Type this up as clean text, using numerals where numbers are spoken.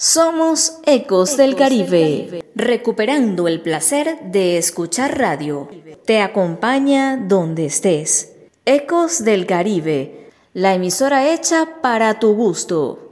Somos Ecos del Caribe, recuperando el placer de escuchar radio. Te acompaña donde estés. Ecos del Caribe, la emisora hecha para tu gusto.